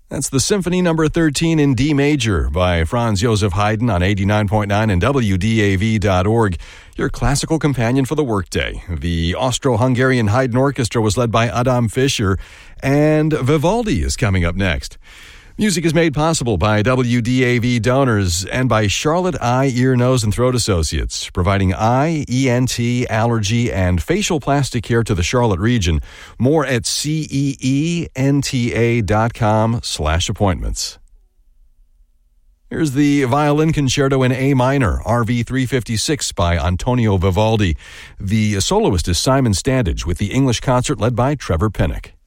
That's the Symphony No. 13 in D major by Franz Joseph Haydn on 89.9 and WDAV.org, your classical companion for the workday. The Austro-Hungarian Haydn Orchestra was led by Adam Fischer, and Vivaldi is coming up next. Music is made possible by WDAV donors and by Charlotte Eye, Ear, Nose, and Throat Associates, providing eye, ENT, allergy, and facial plastic care to the Charlotte region. More at ceenta.com/appointments. Here's the Violin Concerto in A minor, RV 356 by Antonio Vivaldi. The soloist is Simon Standage with the English concert led by Trevor Pinnock.